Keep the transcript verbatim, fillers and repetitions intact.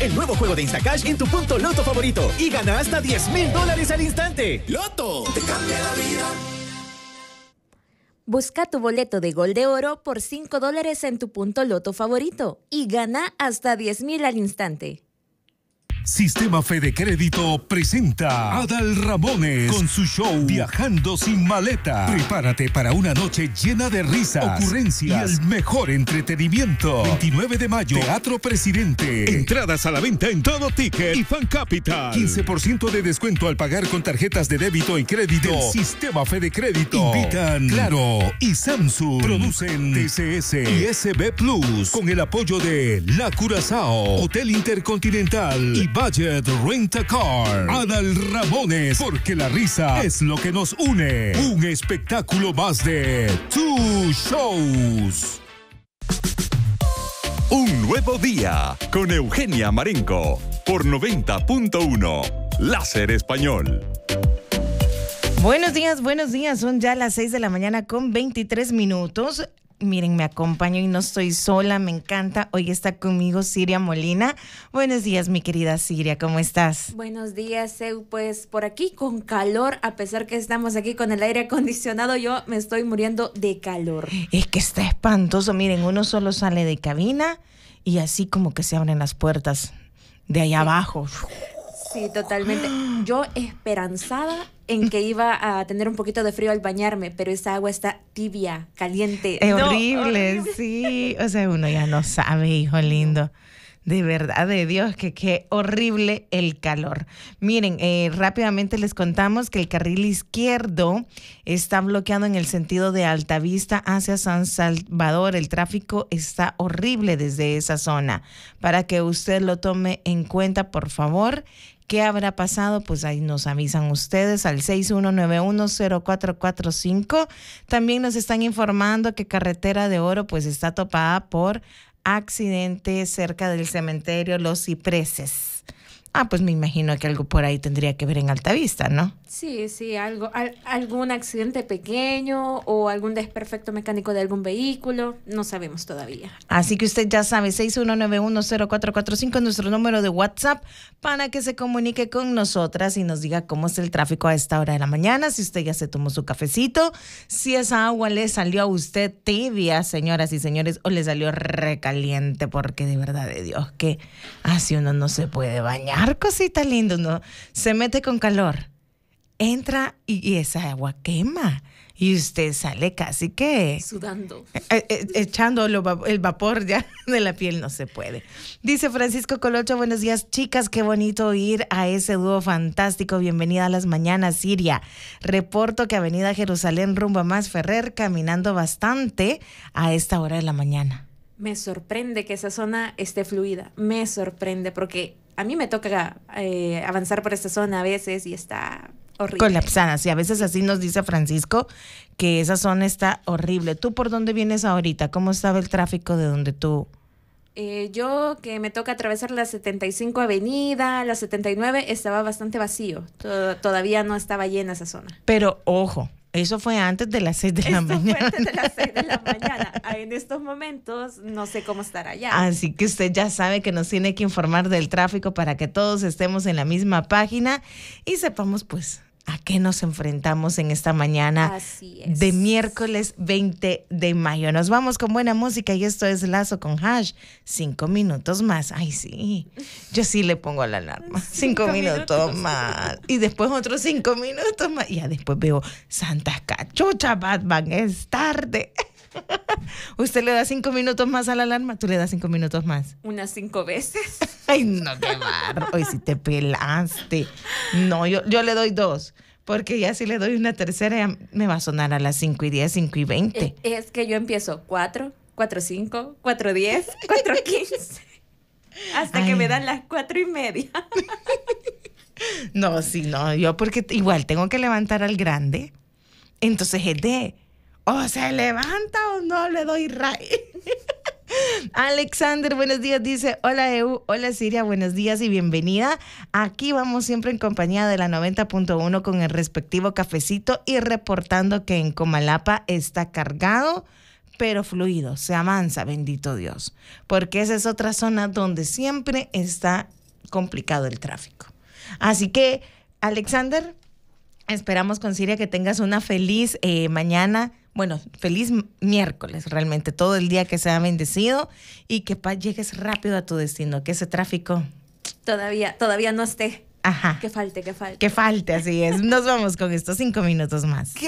el nuevo juego de Instacash en tu punto Loto favorito y gana hasta diez mil dólares al instante. ¡Loto! ¡Te cambia la vida! Busca tu boleto de Gol de Oro por cinco dólares en tu punto Loto favorito y gana hasta diez mil al instante. Sistema Fede Crédito presenta a Adal Ramones con su show Viajando sin maleta. Prepárate para una noche llena de risas, ocurrencias y el mejor entretenimiento. veintinueve de mayo, Teatro Presidente. Entradas a la venta en Todo Ticket y Fan Capital. quince por ciento de descuento al pagar con tarjetas de débito y crédito. Del Sistema Fede Crédito. Invitan Claro y Samsung. Producen T C S y S B Plus con el apoyo de La Curazao, Hotel Intercontinental y Budget Rent a Car. Adal Ramones, porque la risa es lo que nos une. Un espectáculo más de Two Shows. Un nuevo día con Eugenia Marenco por noventa punto uno Láser Español. Buenos días, buenos días. Son ya las seis de la mañana con veintitrés minutos. Miren, me acompaño y no estoy sola, me encanta. Hoy está conmigo Siria Molina. Buenos días, mi querida Siria, ¿cómo estás? Buenos días, Eu. Pues por aquí con calor, a pesar que estamos aquí con el aire acondicionado, yo me estoy muriendo de calor. Es que está espantoso. Miren, uno solo sale de cabina y así como que se abren las puertas de allá abajo. Sí, totalmente. Yo esperanzada en que iba a tener un poquito de frío al bañarme, pero esa agua está tibia, caliente. Es no, horrible, horrible, sí. O sea, uno ya no sabe, hijo lindo. De verdad, de Dios, que qué horrible el calor. Miren, eh, rápidamente les contamos que el carril izquierdo está bloqueado en el sentido de Altavista hacia San Salvador. El tráfico está horrible desde esa zona. Para que usted lo tome en cuenta, por favor. ¿Qué habrá pasado? Pues ahí nos avisan ustedes al seis uno nueve uno cero cuatro cuatro cinco. También nos están informando que Carretera de Oro pues está topada por accidente cerca del cementerio Los Cipreses. Ah, pues me imagino que algo por ahí tendría que ver en Altavista, ¿no? Sí, sí, algo, al, algún accidente pequeño o algún desperfecto mecánico de algún vehículo, no sabemos todavía. Así que usted ya sabe, seis uno nueve uno cero cuatro cuatro cinco es nuestro número de WhatsApp para que se comunique con nosotras y nos diga cómo es el tráfico a esta hora de la mañana, si usted ya se tomó su cafecito, si esa agua le salió a usted tibia, señoras y señores, o le salió recaliente, porque de verdad de Dios que así uno no se puede bañar. Cosita linda, uno se mete con calor, entra y, y esa agua quema y usted sale casi que sudando, eh, eh, echando lo, el vapor ya de la piel. No se puede. Dice Francisco Colocho, buenos días chicas, qué bonito ir a ese dúo fantástico. Bienvenida a las mañanas, Siria. Reporto que Avenida Jerusalén rumbo a Más Ferrer, caminando bastante a esta hora de la mañana. Me sorprende que esa zona esté fluida, me sorprende porque a mí me toca eh, avanzar por esta zona a veces y está horrible. Colapsada, sí, a veces así nos dice Francisco que esa zona está horrible. ¿Tú por dónde vienes ahorita? ¿Cómo estaba el tráfico de donde tú? Eh, yo que me toca atravesar la setenta y cinco Avenida, la setenta y nueve, estaba bastante vacío. Tod- todavía no estaba llena esa zona. Pero ojo, eso fue antes de las seis de la mañana. Eso fue antes de las seis de la mañana. En estos momentos no sé cómo estará allá. Así que usted ya sabe que nos tiene que informar del tráfico para que todos estemos en la misma página y sepamos pues a qué nos enfrentamos en esta mañana Así es. de miércoles veinte de mayo. Nos vamos con buena música y esto es Lazo con Hash. Cinco minutos más. Ay, sí. Yo sí le pongo la alarma. Cinco, cinco minutos, minutos más. Y después otros cinco minutos más. Y ya después veo Santa Cachucha, Batman, es tarde. ¿Usted le da cinco minutos más a la alarma? ¿Tú le das cinco minutos más? Unas cinco veces. Ay, no, qué barro. Hoy sí te pelaste. No, yo, yo le doy dos. Porque ya si le doy una tercera, ya me va a sonar a las cinco y diez, cinco y veinte. Es que yo empiezo cuatro, cuatro cinco, cuatro diez, cuatro quince. Hasta Ay. que me dan las cuatro y media. No, sí, no. Yo porque igual tengo que levantar al grande. Entonces es de... o se levanta o no le doy ray. Alexander, buenos días, dice, hola Eu, hola Siria, buenos días y bienvenida. Aquí vamos siempre en compañía de la noventa punto uno con el respectivo cafecito y reportando que en Comalapa está cargado, pero fluido, se amansa, bendito Dios, porque esa es otra zona donde siempre está complicado el tráfico. Así que, Alexander, esperamos con Siria que tengas una feliz eh, mañana, bueno, feliz miércoles realmente, todo el día que sea bendecido y que pa- llegues rápido a tu destino, que ese tráfico... Todavía, todavía no esté. Ajá. Que falte, que falte. Que falte, así es. Nos vamos con estos cinco minutos más.